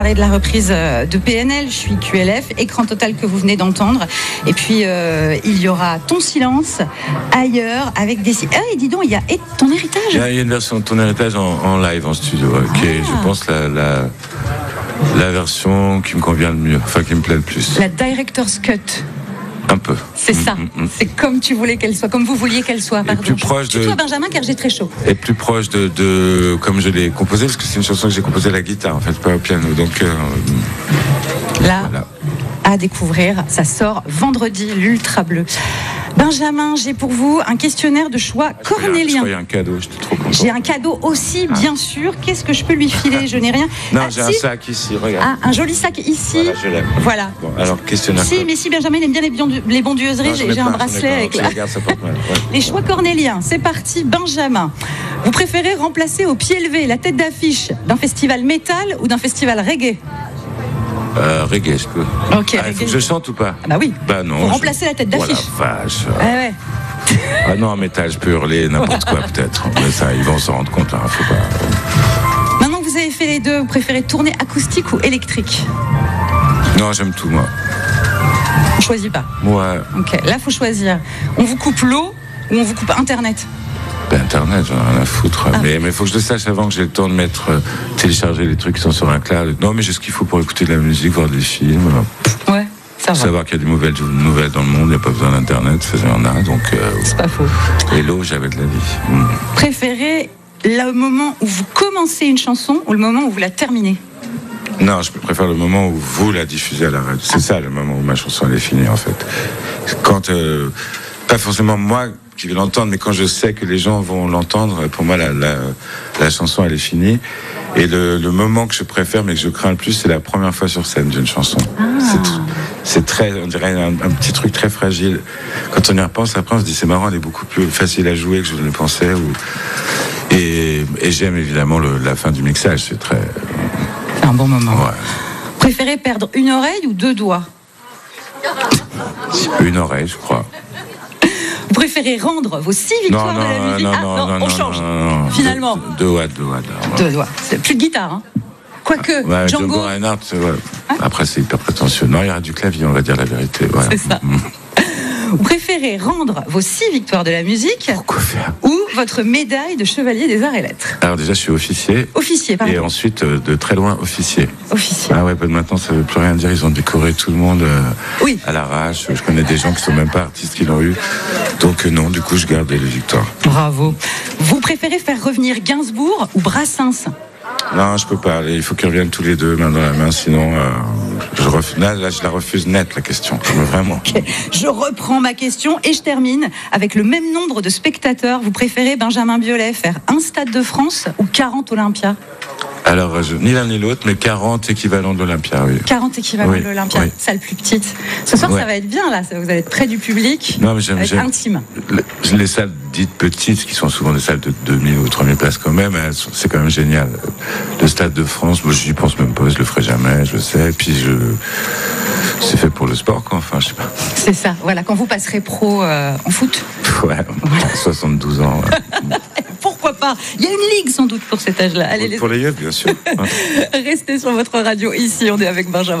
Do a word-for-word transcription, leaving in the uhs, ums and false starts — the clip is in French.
De la reprise de P N L, je suis Q L F, écran total que vous venez d'entendre. Et puis euh, il y aura Ton silence ailleurs avec des. Ah, et dis donc, il y a et ton héritage. Il y a une version de Ton héritage en, en live en studio, ah. qui est, je pense, la, la, la version qui me convient le mieux, enfin qui me plaît le plus. La Director's Cut. Un peu. C'est ça. Mmh, mmh. C'est comme tu voulais qu'elle soit, comme vous vouliez qu'elle soit. Pardon. Et plus proche de. Toi, Benjamin, car j'ai très chaud. Et plus proche de, de, comme je l'ai composée, parce que c'est une chanson que j'ai composée à la guitare, en fait, pas au piano. Donc euh, là, voilà. À découvrir, ça sort vendredi, l'Ultra Bleu. Benjamin, j'ai pour vous un questionnaire de choix je cornélien. J'ai un cadeau, j'étais trop content. J'ai un cadeau aussi, ah. bien sûr. Qu'est-ce que je peux lui filer? Je n'ai rien. Non, ah, j'ai si. un sac ici, regarde. Ah, un joli sac ici. Voilà, je l'aime. Voilà. Bon, alors, questionnaire. Si, mais si Benjamin il aime bien les, bion- les bondieuseries, j'ai, j'ai un bracelet avec la... Regarde, ça porte mal. Ouais. Les choix cornéliens, c'est parti. Benjamin, vous préférez remplacer au pied levé la tête d'affiche d'un festival métal ou d'un festival reggae? Euh, reggae, je peux. Ok. Ah, il faut que je chante ou pas? Ah bah oui. Bah non. Pour je... remplacer la tête d'affiche. Oh la vache. Ah ouais. Ah non, en métal, je peux hurler n'importe quoi peut-être. Mais ça, ils vont s'en rendre compte. Hein, faut pas... Maintenant que vous avez fait les deux, vous préférez tourner acoustique ou électrique? Non, j'aime tout, moi. On choisit pas. Ouais. Ok. Là, faut choisir. On vous coupe l'eau ou on vous coupe Internet? Ben, Internet, j'en ai rien à foutre. Ah. Mais il faut que je le sache avant que j'ai le temps de mettre, euh, télécharger les trucs qui sont sur un cloud. Non, mais j'ai ce qu'il faut pour écouter de la musique, voir des films. Ouais, ça va. Savoir qu'il y a des nouvelles, nouvelles dans le monde, il n'y a pas besoin d'Internet, ça y en a. Donc, euh, c'est pas faux. Et l'eau, j'avais de la vie. Mmh. Préférez le moment où vous commencez une chanson ou le moment où vous la terminez? Non, je préfère le moment où vous la diffusez à la radio. C'est ah. ça, le moment où ma chanson elle est finie, en fait. Quand, euh, pas forcément moi qui vais l'entendre, mais quand je sais que les gens vont l'entendre, pour moi, la, la, la chanson, elle est finie. Et le, le moment que je préfère, mais que je crains le plus, c'est la première fois sur scène d'une chanson. Ah. C'est, c'est très, on dirait un, un petit truc très fragile. Quand on y repense, après, on se dit, c'est marrant, elle est beaucoup plus facile à jouer que je ne le pensais. Ou... Et, et j'aime évidemment le, la fin du mixage, c'est très... C'est un bon moment. Ouais. Préférez perdre une oreille ou deux doigts? Une oreille, je crois. Vous préférez rendre vos six victoires non, de la non, musique? non, Ah, non, non, non, on change. Non, non, non. Finalement. Deux, deux doigts, deux doigts. Deux doigts. C'est plus de guitare, hein. Quoique, ouais, Django. Django Reinhardt, ouais. Hein? Après, c'est hyper prétentieux. Non, il y aura du clavier, on va dire la vérité. Voilà. C'est ça. Mmh. Vous préférez rendre vos six victoires de la musique? Pourquoi faire? Ou votre médaille de chevalier des arts et lettres? Alors déjà, je suis officier. Officier, pardon. Et ensuite, euh, de très loin, officier. Officier. Ah ouais, bah, maintenant, ça ne veut plus rien dire. Ils ont décoré tout le monde euh, oui. à l'arrache. Je connais des gens qui ne sont même pas artistes qui l'ont eu. Donc euh, non, du coup, je garde les victoires. Bravo. Vous préférez faire revenir Gainsbourg ou Brassens? Non, je peux pas. Il faut qu'ils reviennent tous les deux, main dans la main. Sinon, euh, je refuse. Là, là, je la refuse net, la question. Vraiment. Okay. Je reprends ma question et je termine avec le même nombre de spectateurs. Vous préférez, Benjamin Biolay, faire un Stade de France ou quarante Olympia? Alors, je, ni l'un ni l'autre, mais quarante équivalents de l'Olympia, oui. quarante équivalents oui, de l'Olympia, oui. salle plus petite. Ce soir, ouais. Ça va être bien, là. Vous allez être près du public. Non, mais j'aime, ça va être j'aime. intime. Les, les salles dites petites, qui sont souvent des salles de deux mille ou trois mille places quand même, sont, c'est quand même génial. Le Stade de France, moi, je n'y pense même pas, je le ferai jamais, je le sais. Et puis, je... c'est fait pour le sport, quoi. Enfin, je sais pas. C'est ça. Voilà, quand vous passerez pro euh, en foot. Ouais, voilà. soixante-douze ans. Ouais. Pourquoi pas? Il y a une ligue sans doute pour cet âge-là. Allez, pour, les... pour les yeux, bien sûr. Restez sur votre radio ici, on est avec Benjamin.